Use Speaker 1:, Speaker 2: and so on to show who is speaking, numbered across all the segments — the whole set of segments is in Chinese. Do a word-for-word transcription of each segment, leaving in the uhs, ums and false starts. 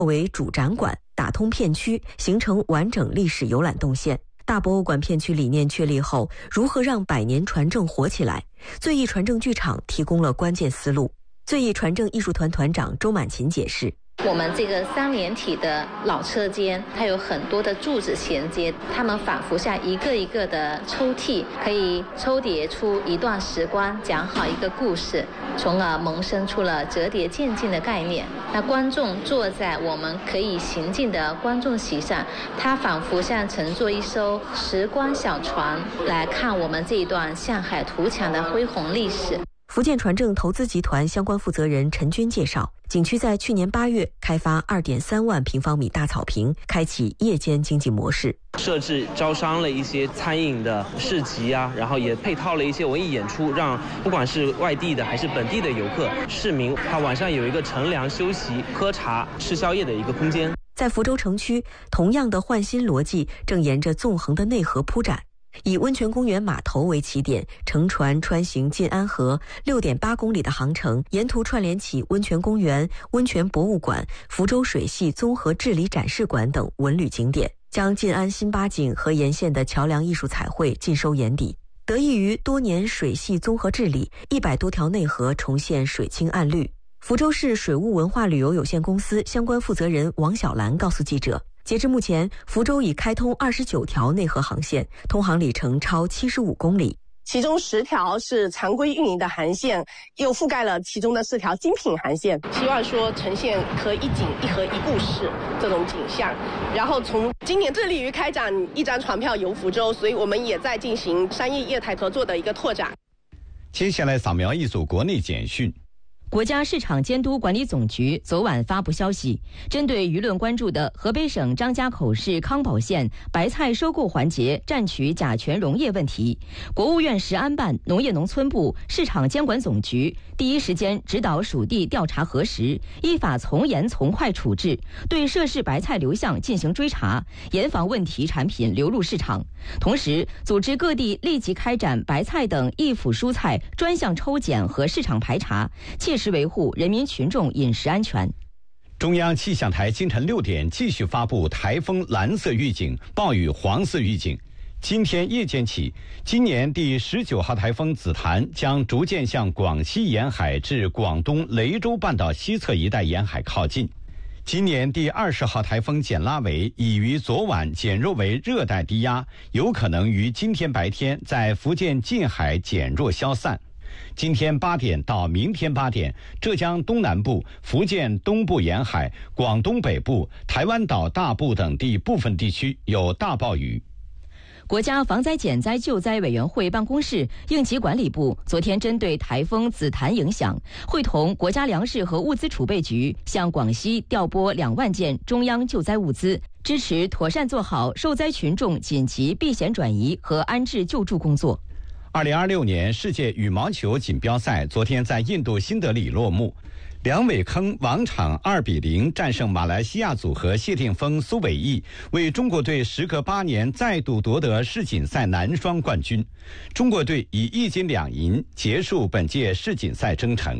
Speaker 1: 为主展馆，打通片区，形成完整历史游览动线。大博物馆片区理念确立后，如何让百年船政活起来？最艺船政剧场提供了关键思路。最艺船政艺术团团长周满琴解释。
Speaker 2: 我们这个三连体的老车间，它有很多的柱子衔接，它们仿佛像一个一个的抽屉，可以抽叠出一段时光，讲好一个故事，从而萌生出了折叠渐进的概念。那观众坐在我们可以行进的观众席上，它仿佛像乘坐一艘时光小船，来看我们这一段向海图强的恢宏历史。
Speaker 1: 福建船政投资集团相关负责人陈军介绍，景区在去年八月开发 二点三万平方米大草坪，开启夜间经济模式，
Speaker 3: 设置招商了一些餐饮的市集啊，然后也配套了一些文艺演出，让不管是外地的还是本地的游客、市民，他晚上有一个乘凉休息、喝茶、吃宵夜的一个空间。
Speaker 1: 在福州城区，同样的换新逻辑正沿着纵横的内河铺展。以温泉公园码头为起点，乘船穿行晋安河 六点八公里的航程，沿途串联起温泉公园、温泉博物馆、福州水系综合治理展示馆等文旅景点，将晋安新八景和沿线的桥梁艺术彩绘尽收眼底。得益于多年水系综合治理，一百多条内河重现水清岸绿。福州市水务文化旅游有限公司相关负责人王小兰告诉记者，截至目前，福州已开通二十九条内河航线，通航里程超七十五公里。
Speaker 4: 其中十条是常规运营的航线，又覆盖了其中的四条精品航线。希望说呈现可一景一河一故事这种景象。然后从今年致力于开展一张船票游福州，所以我们也在进行商业业态合作的一个拓展。
Speaker 5: 接下来扫描一组国内简讯。
Speaker 6: 国家市场监督管理总局昨晚发布消息，针对舆论关注的河北省张家口市康保县白菜收购环节占取甲醛溶液问题，国务院食安办、农业农村部、市场监管总局第一时间指导属地调查核实，依法从严从快处置，对涉事白菜流向进行追查，严防问题产品流入市场。同时，组织各地立即开展白菜等易腐蔬菜专项抽检和市场排查，切实维护人民群众饮食安全。
Speaker 5: 中央气象台今晨六点继续发布台风蓝色预警、暴雨黄色预警。今天夜间起，今年第十九号台风紫檀将逐渐向广西沿海至广东雷州半岛西侧一带沿海靠近。今年第二十号台风简拉维已于昨晚减弱为热带低压，有可能于今天白天在福建近海减弱消散。今天八点到明天八点，浙江东南部、福建东部沿海、广东北部、台湾岛大部等地部分地区有大暴雨。
Speaker 6: 国家防灾减灾救灾委员会办公室、应急管理部昨天针对台风紫檀影响，会同国家粮食和物资储备局向广西调拨两万件中央救灾物资，支持妥善做好受灾群众紧急避险转移和安置救助工作。
Speaker 5: 二零二六年世界羽毛球锦标赛昨天在印度新德里落幕，梁伟铿王昶二比零战胜马来西亚组合谢定峰、苏伟毅，为中国队时隔八年再度夺得世锦赛男双冠军。中国队以一金两银结束本届世锦赛征程。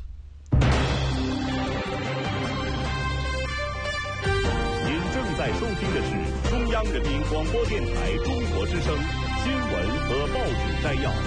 Speaker 7: 您正在收听的是中央人民广播电台中国之声新闻和报纸摘要。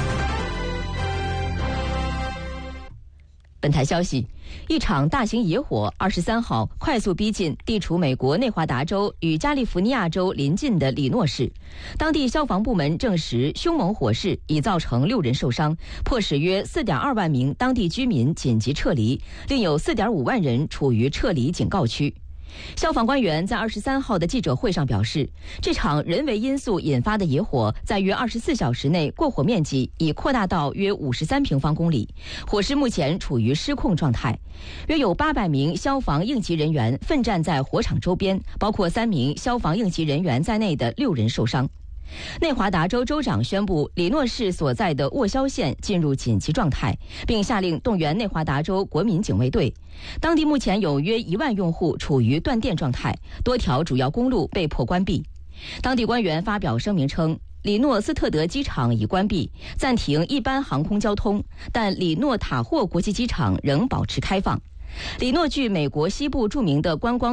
Speaker 6: 本台消息，一场大型野火二十三号快速逼近地处美国内华达州与加利福尼亚州邻近的里诺市，当地消防部门证实凶猛火势已造成六人受伤，迫使约 四点二万名当地居民紧急撤离，另有 四点五万人处于撤离警告区。消防官员在二十三号的记者会上表示，这场人为因素引发的野火在约二十四小时内过火面积已扩大到约五十三平方公里，火势目前处于失控状态。约有八百名消防应急人员奋战在火场周边，包括三名消防应急人员在内的六人受伤。内华达州州长宣布里诺市所在的沃肖县进入紧急状态，并下令动员内华达州国民警卫队。当地目前有约一万用户处于断电状态，多条主要公路被迫关闭。当地官员发表声明称，里诺斯特德机场已关闭，暂停一般航空交通，但里诺塔霍国际机场仍保持开放。里诺距美国西部著名的观光